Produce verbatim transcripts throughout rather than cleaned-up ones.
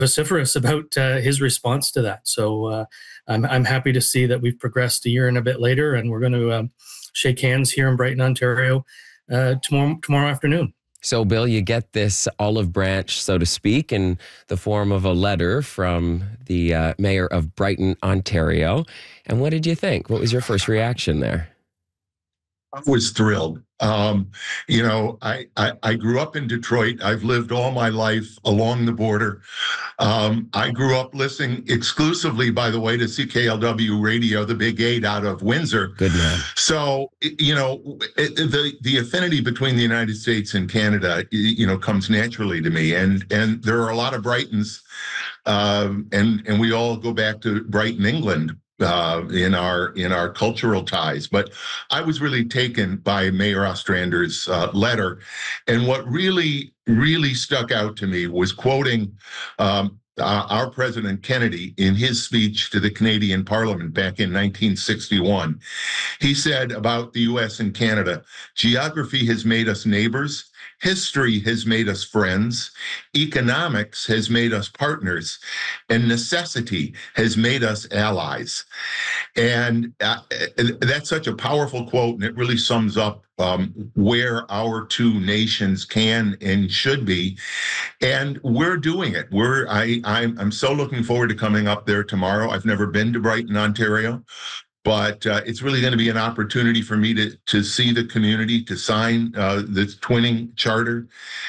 vociferous about uh, his response to that. So uh, I'm, I'm happy to see that we've progressed a year and a bit later, and we're going to um, shake hands here in Brighton, Ontario uh, tomorrow, tomorrow afternoon. So, Bill, you get this olive branch, so to speak, in the form of a letter from the uh, mayor of Brighton, Ontario. And what did you think? What was your first reaction there? I was thrilled. Um, you know, I, I, I grew up in Detroit. I've lived all my life along the border. Um, I grew up listening exclusively, by the way, to C K L W radio, the Big Eight out of Windsor. Good man. So, you know, it, the the affinity between the United States and Canada, you know, comes naturally to me. And and there are a lot of Brightons, um, and and we all go back to Brighton, England. Uh, in our in our cultural ties. But I was really taken by Mayor Ostrander's uh, letter. And what really, really stuck out to me was quoting um, uh, our President Kennedy in his speech to the Canadian Parliament back in nineteen sixty-one. He said about the U S and Canada, geography has made us neighbors. History has made us friends, economics has made us partners, and necessity has made us allies. And uh, that's such a powerful quote, and it really sums up um, where our two nations can and should be. And we're doing it. We're I I'm, I'm so looking forward to coming up there tomorrow. I've never been to Brighton, Ontario. But uh, it's really going to be an opportunity for me to to see the community, to sign uh, the twinning charter.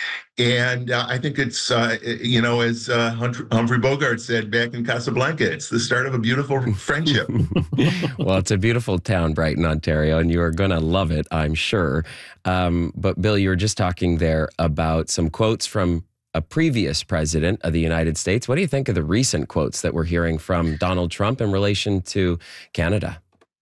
And uh, I think it's, uh, you know, as uh, Humphrey Bogart said back in Casablanca, it's the start of a beautiful friendship. Well, it's a beautiful town, Brighton, Ontario, and you are going to love it, I'm sure. Um, but Bill, you were just talking there about some quotes from a previous president of the United States. What do you think of the recent quotes that we're hearing from Donald Trump in relation to Canada?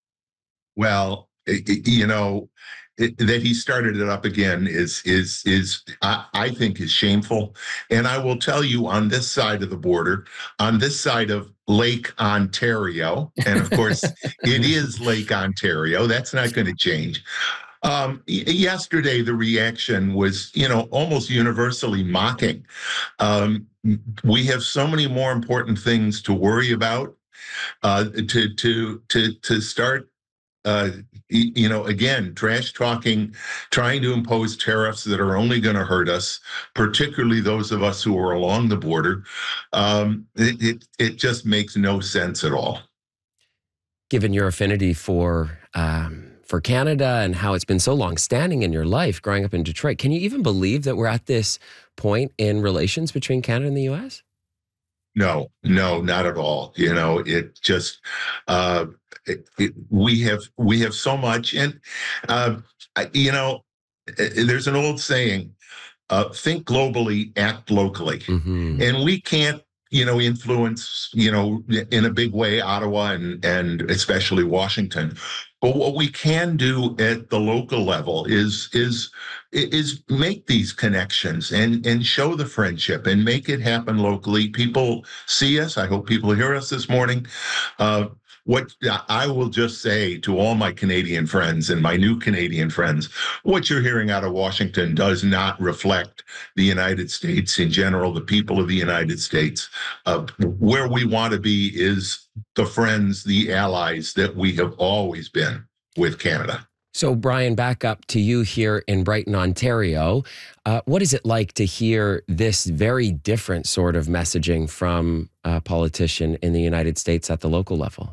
Well, it, you know, it, that he started it up again is is is I, I think is shameful. And I will tell you, on this side of the border, on this side of Lake Ontario, and of course it is Lake Ontario, that's not going to change. Um, yesterday, the reaction was, you know, almost universally mocking. Um, we have so many more important things to worry about. Uh, to to to to start, uh, you know, again, trash talking, trying to impose tariffs that are only going to hurt us, particularly those of us who are along the border. Um, it, it it just makes no sense at all. Given your affinity for um for Canada and how it's been so long standing in your life growing up in Detroit, can you even believe that we're at this point in relations between Canada and the U S? No, no, not at all. You know, it just, uh, it, it, we have, we have so much. And, uh, you know, there's an old saying, uh, think globally, act locally. Mm-hmm. And we can't, you know, influence, you know, in a big way, Ottawa and, and especially Washington. But what we can do at the local level is is is make these connections and and show the friendship and make it happen locally. People see us. I hope people hear us this morning. Uh, what I will just say to all my Canadian friends and my new Canadian friends, what you're hearing out of Washington does not reflect the United States in general, the people of the United States. Uh, where we want to be is the friends, the allies that we have always been with Canada. So, Brian, back up to you here in Brighton, Ontario. Uh, what is it like to hear this very different sort of messaging from a politician in the United States at the local level?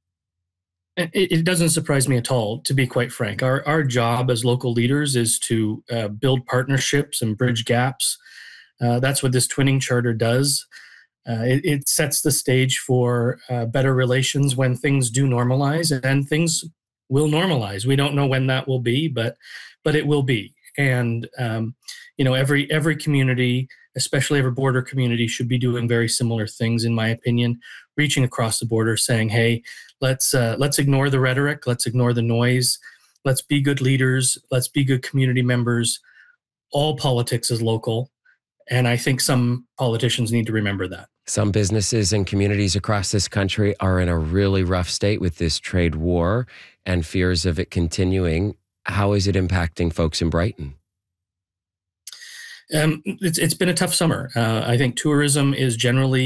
It, it doesn't surprise me at all, to be quite frank. Our our job as local leaders is to uh, build partnerships and bridge gaps. Uh, that's what this twinning charter does. Uh, it, it sets the stage for uh, better relations when things do normalize, and things will normalize. We don't know when that will be, but but it will be. And um, you know, every every community, especially every border community, should be doing very similar things, in my opinion. Reaching across the border, saying, "Hey, let's uh, let's ignore the rhetoric, let's ignore the noise, let's be good leaders, let's be good community members. All politics is local." And I think some politicians need to remember that. Some businesses and communities across this country are in a really rough state with this trade war and fears of it continuing. How is it impacting folks in Brighton? Um, it's, it's been a tough summer. Uh, I think tourism is generally